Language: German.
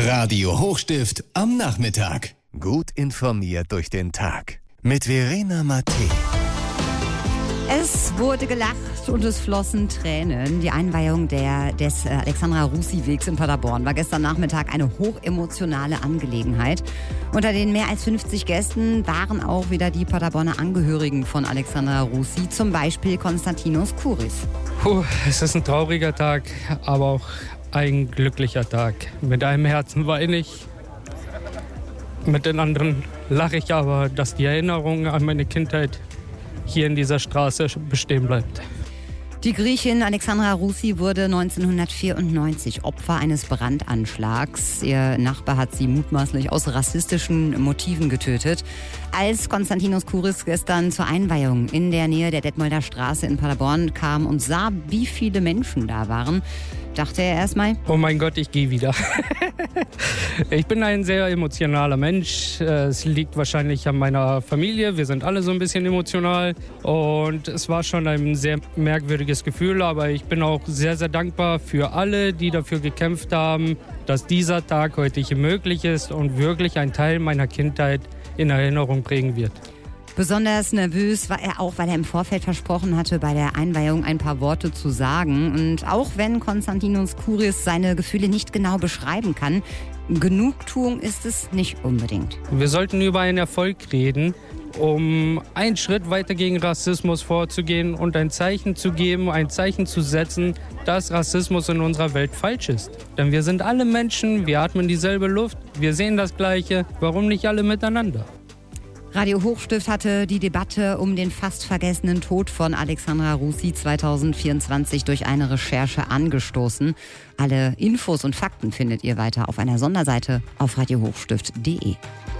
Radio Hochstift am Nachmittag. Gut informiert durch den Tag. Mit Verena Mattei. Es wurde gelacht und es flossen Tränen. Die Einweihung des Alexandra-Russi-Wegs in Paderborn war gestern Nachmittag eine hochemotionale Angelegenheit. Unter den mehr als 50 Gästen waren auch wieder die Paderborner Angehörigen von Alexandra Russi, zum Beispiel Konstantinos Kouris. Es ist ein trauriger Tag, aber auch ein glücklicher Tag. Mit einem Herzen weine ich, mit den anderen lache ich aber, dass die Erinnerung an meine Kindheit hier in dieser Straße bestehen bleibt. Die Griechin Alexandra Russi wurde 1994 Opfer eines Brandanschlags. Ihr Nachbar hat sie mutmaßlich aus rassistischen Motiven getötet. Als Konstantinos Kouris gestern zur Einweihung in der Nähe der Detmolder Straße in Paderborn kam und sah, wie viele Menschen da waren, dachte er erstmal: Oh mein Gott, ich gehe wieder. Ich bin ein sehr emotionaler Mensch. Es liegt wahrscheinlich an meiner Familie. Wir sind alle so ein bisschen emotional. Und es war schon ein sehr merkwürdiges Gefühl. Aber ich bin auch sehr, sehr dankbar für alle, die dafür gekämpft haben, dass dieser Tag heute hier möglich ist und wirklich ein Teil meiner Kindheit in Erinnerung prägen wird. Besonders nervös war er auch, weil er im Vorfeld versprochen hatte, bei der Einweihung ein paar Worte zu sagen. Und auch wenn Konstantinos Kouris seine Gefühle nicht genau beschreiben kann, Genugtuung ist es nicht unbedingt. Wir sollten über einen Erfolg reden, um einen Schritt weiter gegen Rassismus vorzugehen und ein Zeichen zu geben, ein Zeichen zu setzen, dass Rassismus in unserer Welt falsch ist. Denn wir sind alle Menschen, wir atmen dieselbe Luft, wir sehen das Gleiche. Warum nicht alle miteinander? Radio Hochstift hatte die Debatte um den fast vergessenen Tod von Alexandra Russi 2024 durch eine Recherche angestoßen. Alle Infos und Fakten findet ihr weiter auf einer Sonderseite auf radiohochstift.de.